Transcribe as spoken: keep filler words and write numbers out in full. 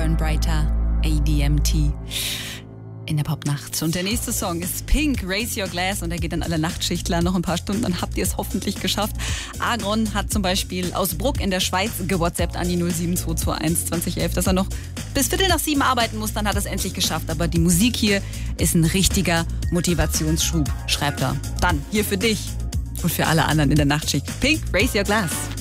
Burn Brighter, A D M T. In der Popnacht. Und der nächste Song ist Pink, Raise Your Glass. Und der geht an alle Nachtschichtler. Noch ein paar Stunden, dann habt ihr es hoffentlich geschafft. Agron hat zum Beispiel aus Bruck in der Schweiz gewhatsappt an die null sieben zwei zwei eins zwanzig elf, dass er noch bis Viertel nach sieben arbeiten muss. Dann hat er es endlich geschafft. Aber die Musik hier ist ein richtiger Motivationsschub, schreibt er. Dann hier für dich und für alle anderen in der Nachtschicht. Pink, Raise Your Glass.